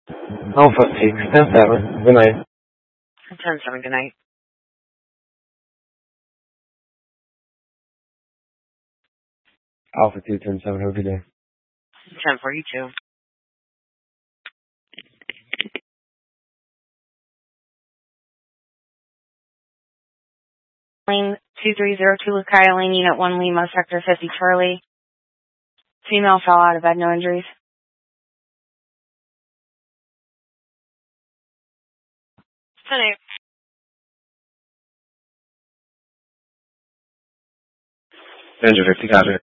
Alpha 610-7. Good night. 10-7, good night. Alpha 210-7, have a good day. 10-4, you too. Lane 2302 Lukai Lane, Unit 1 Lima, Sector 50 Charlie. Female fell out of bed, no injuries. Tonight. Danger 50, gotcha.